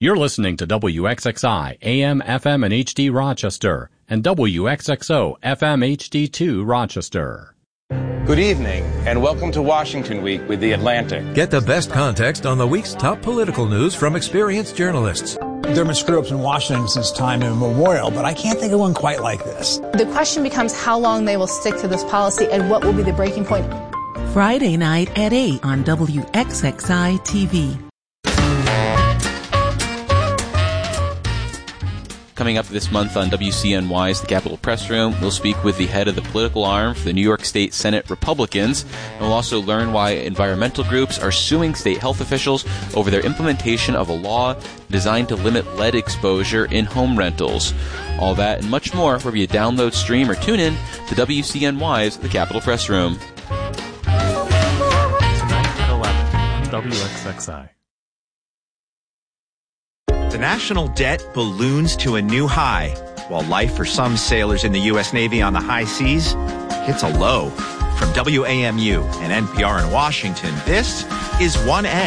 You're listening to WXXI AM, FM, and HD Rochester and WXXO FM HD2 Rochester. Good evening, and welcome to Washington Week with The Atlantic. Get the best context on the week's top political news from experienced journalists. There have been screw-ups in Washington since time immemorial, but I can't think of one quite like this. The question becomes how long they will stick to this policy and what will be the breaking point. Friday night at 8 on WXXI TV. Coming up this month on WCNY's The Capitol Press Room, we'll speak with the head of the political arm for the New York State Senate Republicans, and we'll also learn why environmental groups are suing state health officials over their implementation of a law designed to limit lead exposure in home rentals. All that and much more wherever you download, stream, or tune in to WCNY's The Capitol Press Room. Tonight at 11 on WXXI. The national debt balloons to a new high, while life for some sailors in the U.S. Navy on the high seas hits a low. From WAMU and NPR in Washington, this is 1A.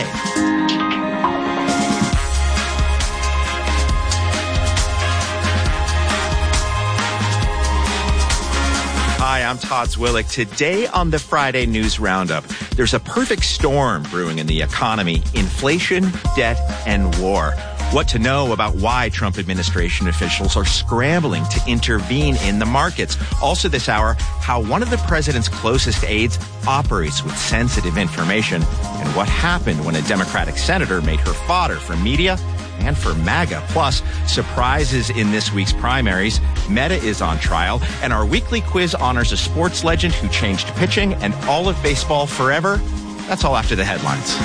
Hi, I'm Todd Zwillich. Today on the Friday News Roundup, there's a perfect storm brewing in the economy: inflation, debt, and war. What to know about why Trump administration officials are scrambling to intervene in the markets. Also this hour, how one of the president's closest aides operates with sensitive information, and what happened when a Democratic senator made her fodder for media and for MAGA. Plus, surprises in this week's primaries. Meta is on trial, and our weekly quiz honors a sports legend who changed pitching and all of baseball forever. That's all after the headlines.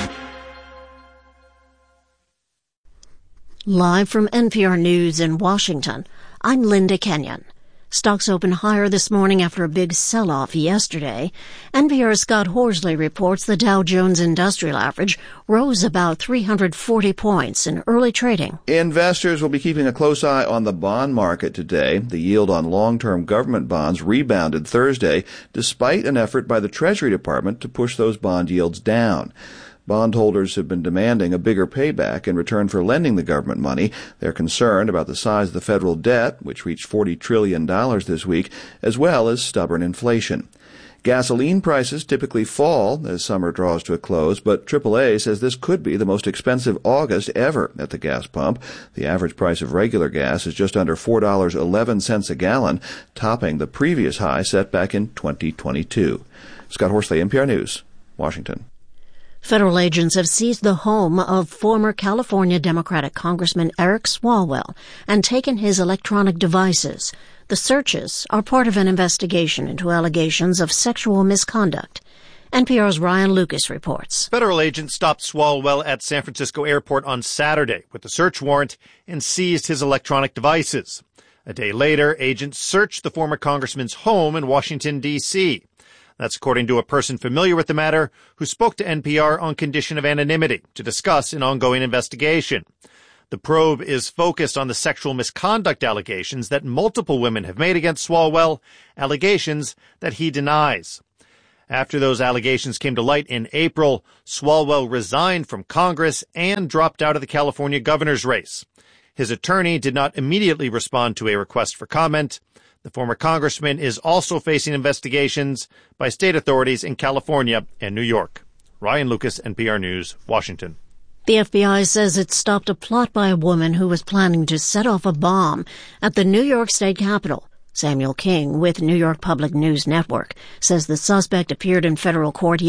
Live from NPR News in Washington, I'm Linda Kenyon. Stocks opened higher this morning after a big sell-off yesterday. NPR's Scott Horsley reports the Dow Jones Industrial Average rose about 340 points in early trading. Investors will be keeping a close eye on the bond market today. The yield on long-term government bonds rebounded Thursday, despite an effort by the Treasury Department to push those bond yields down. Bondholders have been demanding a bigger payback in return for lending the government money. They're concerned about the size of the federal debt, which reached $40 trillion this week, as well as stubborn inflation. Gasoline prices typically fall as summer draws to a close, but AAA says this could be the most expensive August ever at the gas pump. The average price of regular gas is just under $4.11 a gallon, topping the previous high set back in 2022. Scott Horsley, NPR News, Washington. Federal agents have seized the home of former California Democratic Congressman Eric Swalwell and taken his electronic devices. The searches are part of an investigation into allegations of sexual misconduct. NPR's Ryan Lucas reports. Federal agents stopped Swalwell at San Francisco Airport on Saturday with a search warrant and seized his electronic devices. A day later, agents searched the former congressman's home in Washington, D.C. That's according to a person familiar with the matter who spoke to NPR on condition of anonymity to discuss an ongoing investigation. The probe is focused on the sexual misconduct allegations that multiple women have made against Swalwell, allegations that he denies. After those allegations came to light in April, Swalwell resigned from Congress and dropped out of the California governor's race. His attorney did not immediately respond to a request for comment. The former congressman is also facing investigations by state authorities in California and New York. Ryan Lucas, NPR News, Washington. The FBI says it stopped a plot by a woman who was planning to set off a bomb at the New York State Capitol. Samuel King with New York Public News Network says the suspect appeared in federal court